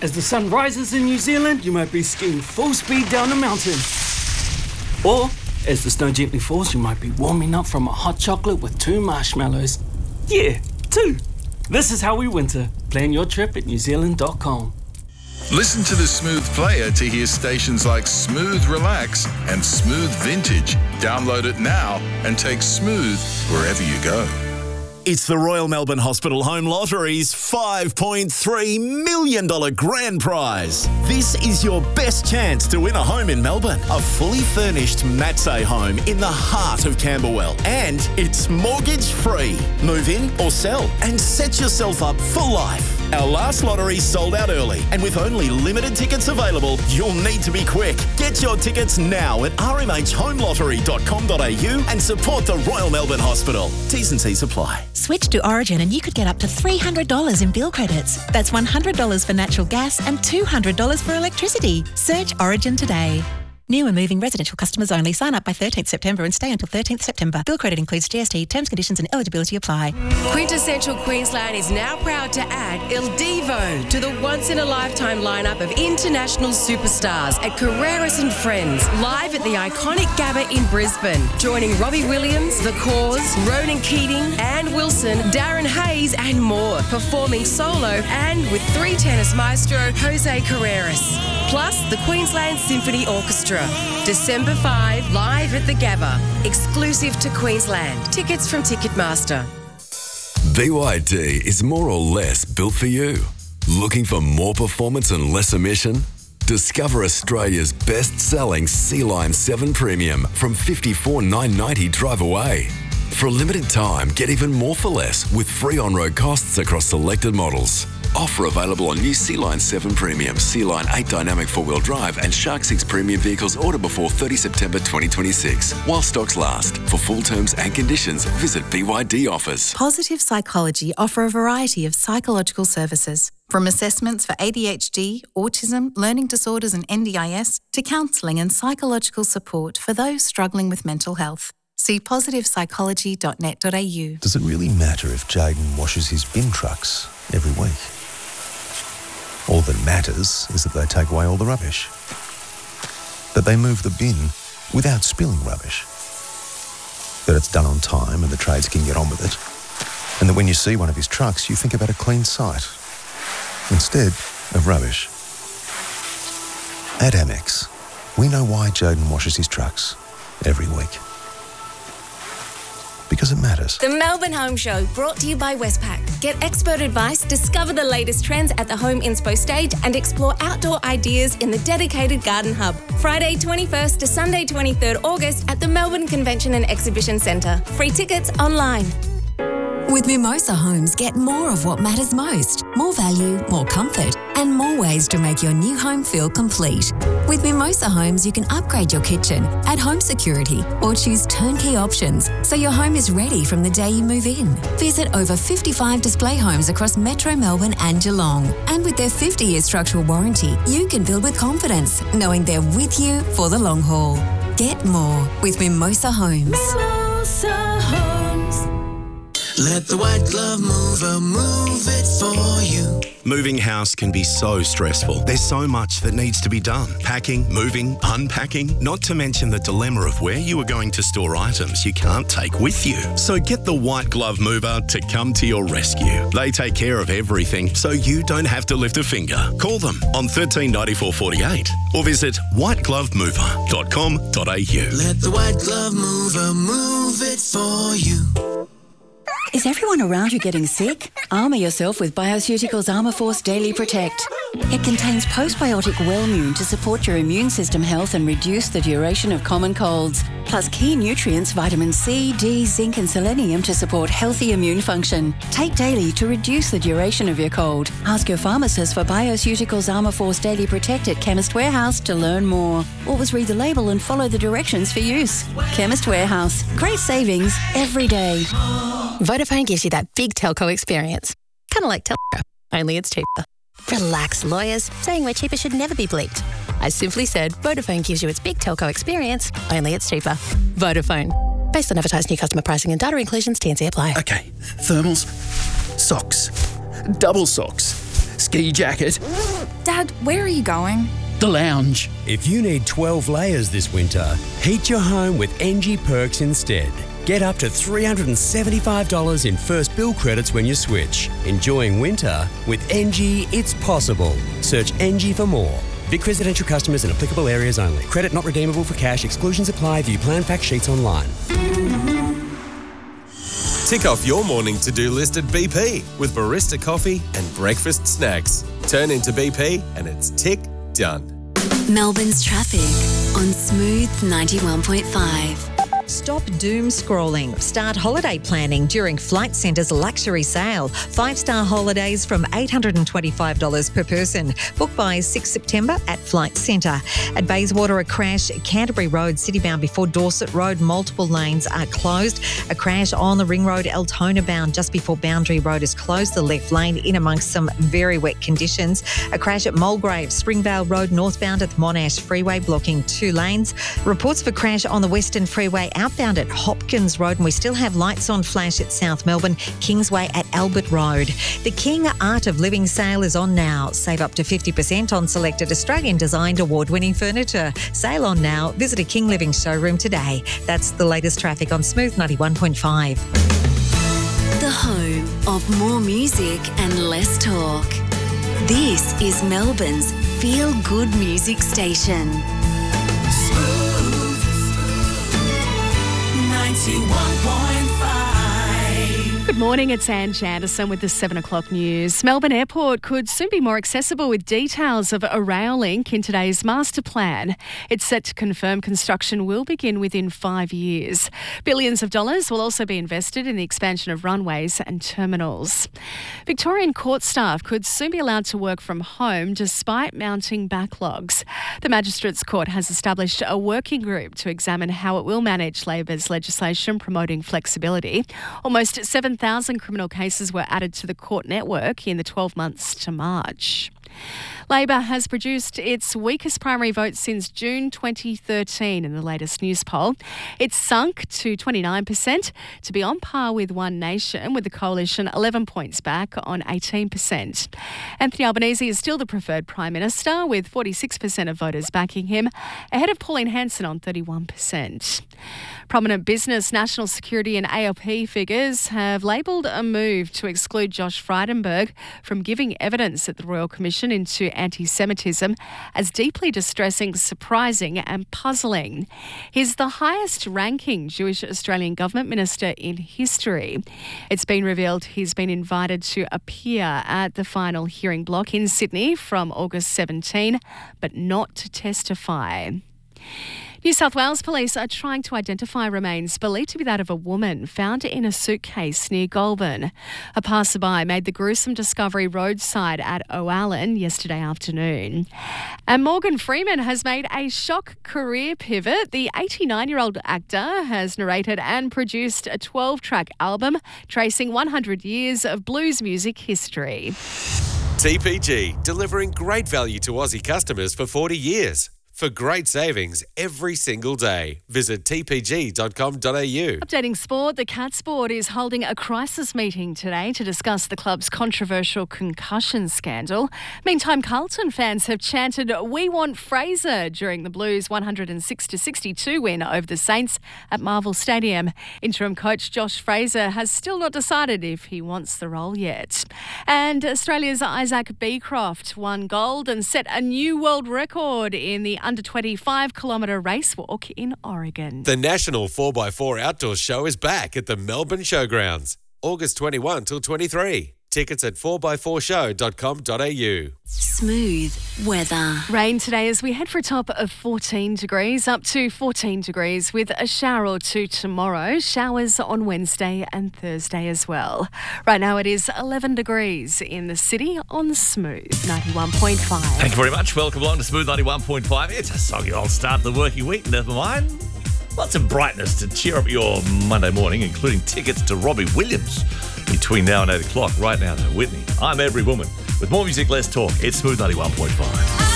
As the sun rises in New Zealand, you might be skiing full speed down a mountain. Or, as the snow gently falls, you might be warming up from a hot chocolate with 2 marshmallows. Yeah, 2. This is how we winter. Plan your trip at newzealand.com. Listen to the Smooth Player to hear stations like Smooth Relax and Smooth Vintage. Download it now and take Smooth wherever you go. It's the Royal Melbourne Hospital Home Lottery's $5.3 million grand prize. This is your best chance to win a home in Melbourne. A fully furnished Matsay home in the heart of Camberwell. And it's mortgage free. Move in or sell and set yourself up for life. Our last lottery sold out early, and with only limited tickets available, you'll need to be quick. Get your tickets now at rmhhomelottery.com.au and support the Royal Melbourne Hospital. T's and C's apply. Switch to Origin and you could get up to $300 in bill credits. That's $100 for natural gas and $200 for electricity. Search Origin today. New and moving residential customers only. Sign up by 13th September and stay until 13th September. Bill credit includes GST. Terms, conditions and eligibility apply. Quintessential Queensland is now proud to add Il Divo to the once-in-a-lifetime lineup of international superstars at Carreras and Friends, live at the iconic Gabba in Brisbane. Joining Robbie Williams, The Cause, Ronan Keating, Anne Wilson, Darren Hayes and more. Performing solo and with 3 tennis maestro Jose Carreras. Plus the Queensland Symphony Orchestra. December 5, live at the Gabba. Exclusive to Queensland. Tickets from Ticketmaster. BYD is more or less built for you. Looking for more performance and less emission? Discover Australia's best-selling Sea-Line 7 Premium from $54,990 drive away. For a limited time, get even more for less with free on-road costs across selected models. Offer available on new Sea-Line 7 Premium, Sea-Line 8 Dynamic 4-wheel drive and Shark 6 Premium vehicles order before 30 September 2026. While stocks last. For full terms and conditions, visit BYD Offers. Positive Psychology offer a variety of psychological services, from assessments for ADHD, autism, learning disorders and NDIS, to counselling and psychological support for those struggling with mental health. See positivepsychology.net.au. Does it really matter if Jaden washes his bin trucks every week? All that matters is that they take away all the rubbish. That they move the bin without spilling rubbish. That it's done on time and the trades can get on with it. And that when you see one of his trucks, you think about a clean site instead of rubbish. At Amex, we know why Jaden washes his trucks every week. Because it matters. The Melbourne Home Show, brought to you by Westpac. Get expert advice, discover the latest trends at the Home Inspo stage and explore outdoor ideas in the dedicated Garden Hub. Friday 21st to Sunday 23rd August at the Melbourne Convention and Exhibition Centre. Free tickets online. With Mimosa Homes, get more of what matters most. More value, more comfort, and more ways to make your new home feel complete. With Mimosa Homes, you can upgrade your kitchen, add home security, or choose turnkey options so your home is ready from the day you move in. Visit over 55 display homes across Metro Melbourne and Geelong. And with their 50-year structural warranty, you can build with confidence, knowing they're with you for the long haul. Get more with Mimosa Homes. Mimosa Homes. Let the white glove mover move it for you. Moving house can be so stressful. There's so much that needs to be done. Packing, moving, unpacking, not to mention the dilemma of where you are going to store items you can't take with you. So get the White Glove Mover to come to your rescue. They take care of everything so you don't have to lift a finger. Call them on 139448 or visit whiteglovemover.com.au. Let the white glove mover move it for you. Is everyone around you getting sick? Armour yourself with Bioceuticals Armour Force Daily Protect. It contains postbiotic Wellmune to support your immune system health and reduce the duration of common colds. Plus key nutrients, vitamin C, D, zinc and selenium to support healthy immune function. Take daily to reduce the duration of your cold. Ask your pharmacist for Bioceuticals Armour Force Daily Protect at Chemist Warehouse to learn more. Always read the label and follow the directions for use. Chemist Warehouse. Great savings every day. Vodafone gives you that big telco experience. Kind of like Telstra, only it's cheaper. Relax, lawyers. Saying we're cheaper should never be bleeped. I simply said Vodafone gives you its big telco experience, only it's cheaper. Vodafone. Based on advertised new customer pricing and data inclusions, T&C apply. Okay, thermals, socks, double socks, ski jacket, Dad, where are you going? The lounge. If you need 12 layers this winter, heat your home with NG Perks instead. Get up to $375 in first bill credits when you switch. Enjoying winter with NG, it's possible. Search NG for more. Vic residential customers in applicable areas only. Credit not redeemable for cash. Exclusions apply. View plan fact sheets online. Tick off your morning to-do list at BP with barista coffee and breakfast snacks. Turn into BP and it's tick done. Melbourne's traffic on Smooth 91.5. Stop doom scrolling. Start holiday planning during Flight Centre's luxury sale. 5-star holidays from $825 per person. Book by 6 September at Flight Centre. At Bayswater, a crash. Canterbury Road, citybound before Dorset Road. Multiple lanes are closed. A crash on the Ring Road, Altona bound just before Boundary Road is closed. The left lane in amongst some very wet conditions. A crash at Mulgrave, Springvale Road northbound at the Monash Freeway blocking 2 lanes. Reports of a crash on the Western Freeway outbound at Hopkins Road, and we still have lights on flash at South Melbourne, Kingsway at Albert Road. The King Art of Living sale is on now. Save up to 50% on selected Australian designed award-winning furniture. Sale on now. Visit a King Living showroom today. That's the latest traffic on Smooth 91.5. The home of more music and less talk. This is Melbourne's feel-good music station. 91.5. Good morning, it's Anne Janderson with the 7 o'clock news. Melbourne Airport could soon be more accessible with details of a rail link in today's master plan. It's set to confirm construction will begin within 5 years. Billions of dollars will also be invested in the expansion of runways and terminals. Victorian court staff could soon be allowed to work from home despite mounting backlogs. The Magistrates Court has established a working group to examine how it will manage Labor's legislation promoting flexibility. Almost 7,000 criminal cases were added to the court network in the 12 months to March. Labor has produced its weakest primary vote since June 2013 in the latest news poll. It's sunk to 29% to be on par with One Nation, with the coalition 11 points back on 18%. Anthony Albanese is still the preferred Prime Minister, with 46% of voters backing him, ahead of Pauline Hanson on 31%. Prominent business, national security and ALP figures have labelled a move to exclude Josh Frydenberg from giving evidence at the Royal Commission into anti-Semitism as deeply distressing, surprising and puzzling. He's the highest-ranking Jewish Australian government minister in history. It's been revealed he's been invited to appear at the final hearing block in Sydney from August 17, but not to testify. New South Wales police are trying to identify remains believed to be that of a woman found in a suitcase near Goulburn. A passerby made the gruesome discovery roadside at O'Allen yesterday afternoon. And Morgan Freeman has made a shock career pivot. The 89-year-old actor has narrated and produced a 12-track album tracing 100 years of blues music history. TPG, delivering great value to Aussie customers for 40 years. For great savings every single day, visit tpg.com.au. Updating sport, the Cats Board is holding a crisis meeting today to discuss the club's controversial concussion scandal. Meantime, Carlton fans have chanted, "We want Fraser," during the Blues' 106-62 win over the Saints at Marvel Stadium. Interim coach Josh Fraser has still not decided if he wants the role yet. And Australia's Isaac Beecroft won gold and set a new world record in the under 25-kilometre race walk in Oregon. The National 4x4 Outdoor Show is back at the Melbourne Showgrounds, August 21 till 23. Tickets at 4x4show.com.au. Smooth weather. Rain today as we head for a top of 14 degrees, up to 14 degrees with a shower or two tomorrow. Showers on Wednesday and Thursday as well. Right now it is 11 degrees in the city on Smooth 91.5. Thank you very much. Welcome along to Smooth 91.5. It's a soggy old start to the working week, never mind. Lots of brightness to cheer up your Monday morning, including tickets to Robbie Williams between now and 8 o'clock. Right now, though, Whitney. I'm Every Woman. With more music, less talk. It's Smooth 91.5.